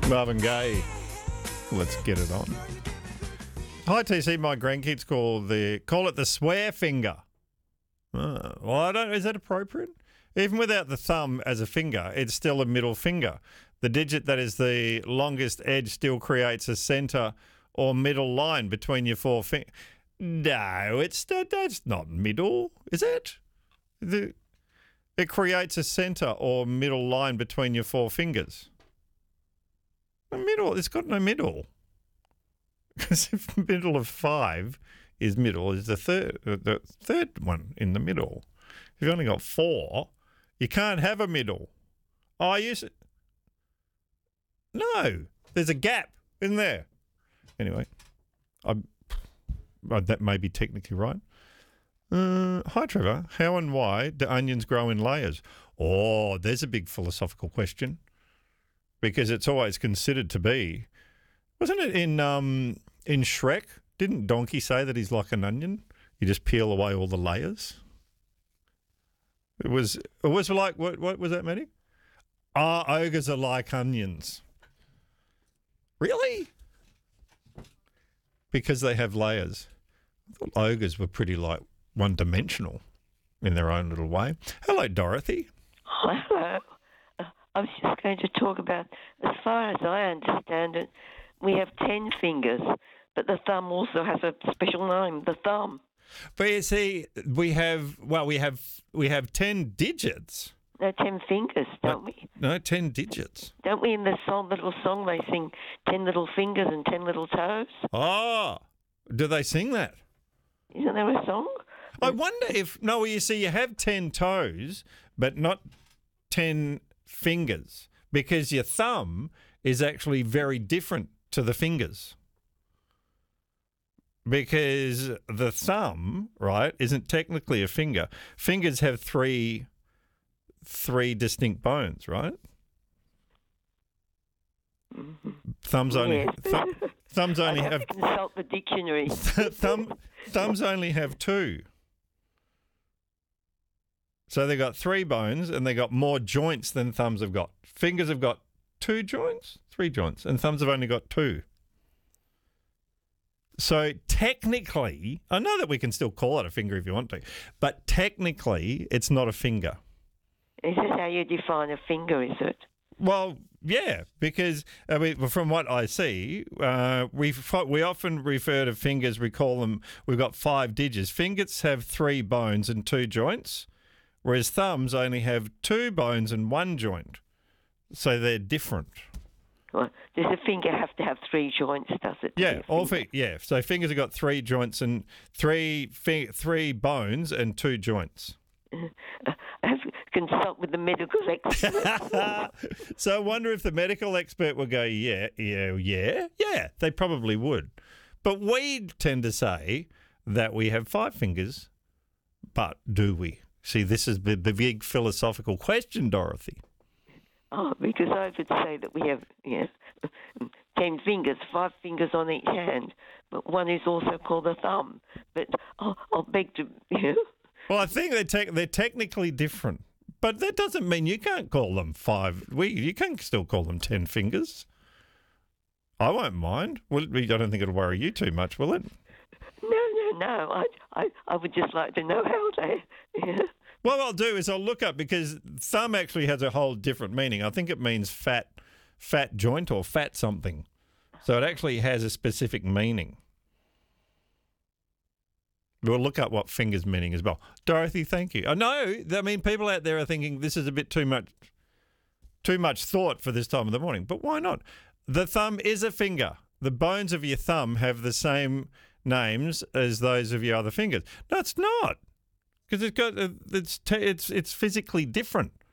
Marvin Gaye. Let's get it on. Hi TC, my grandkids call it the swear finger. Well, I don't. Is that appropriate? Even without the thumb as a finger, it's still a middle finger. The digit that is the longest edge still creates a centre or middle line between your four fingers. No, that's not middle, is it? It creates a centre or middle line between your four fingers. The middle, it's got no middle. Because if the middle of 5 is middle, is the third one in the middle. If you've only got 4, you can't have a middle. Oh, no, there's a gap in there. Anyway, that may be technically right. Hi, Trevor. How and why do onions grow in layers? Oh, there's a big philosophical question. Because it's always considered to be. Wasn't it in Shrek? Didn't Donkey say that he's like an onion? You just peel away all the layers. It was like, what was that, Matty? Ogres are like onions. Really? Because they have layers. I thought ogres were pretty like one-dimensional in their own little way. Hello, Dorothy. Hello. I was just going to talk about, as far as I understand it, we have 10 fingers, but the thumb also has a special name, the thumb. But you see, we have 10 digits. No, 10 fingers, don't we? No, 10 digits. Don't we in the little song they sing 10 little fingers and 10 little toes? Oh, do they sing that? Isn't there a song? I wonder if, no, you see, you have 10 toes, but not 10 fingers, because your thumb is actually very different to the fingers. Because the thumb, right, isn't technically a finger. Fingers have three distinct bones, right? Mm-hmm. Thumbs only thumbs only I'd have to consult the dictionary. thumbs only have 2. So they got 3 bones and they got more joints than thumbs have got. Fingers have got 2 joints, 3 joints, and thumbs have only got 2. So technically, I know that we can still call it a finger if you want to, but technically it's not a finger. Is this how you define a finger, is it? Well, yeah, because from what I see, we often refer to fingers, we call them, we've got 5 digits. Fingers have 3 bones and 2 joints, whereas thumbs only have 2 bones and 1 joint. So they're different. Well, does a finger have to have 3 joints, does it? Yeah, yeah. So fingers have got 3 joints and 3 bones and 2 joints. I have to consult with the medical expert. So I wonder if the medical expert would go, yeah, they probably would. But we tend to say that we have 5 fingers, but do we? See, this is the big philosophical question, Dorothy. Oh, because I would say that we have 10 fingers, 5 fingers on each hand, but one is also called a thumb. But I'll beg to... Well, I think they're technically different, but that doesn't mean you can't call them 5. You can still call them 10 fingers. I won't mind. I don't think it'll worry you too much, will it? No. I would just like to know how they... What I'll do is I'll look up, because thumb actually has a whole different meaning. I think it means fat joint or fat something. So it actually has a specific meaning. We'll look up what fingers meaning as well. Dorothy, thank you. I know, people out there are thinking this is a bit too much thought for this time of the morning, but why not? The thumb is a finger. The bones of your thumb have the same names as those of your other fingers. No, it's not. Because it's physically different.